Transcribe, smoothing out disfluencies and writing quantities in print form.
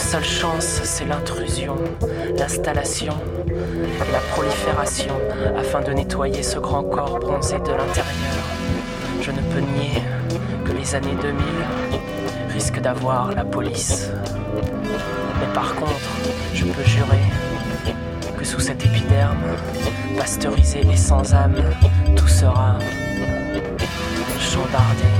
seule chance, c'est l'intrusion, l'installation et la prolifération afin de nettoyer ce grand corps bronzé de l'intérieur. Je ne peux nier que les années 2000 risquent d'avoir la police. Mais par contre, je peux jurer que sous cet épiderme, pasteurisé et sans âme, tout sera chambardé.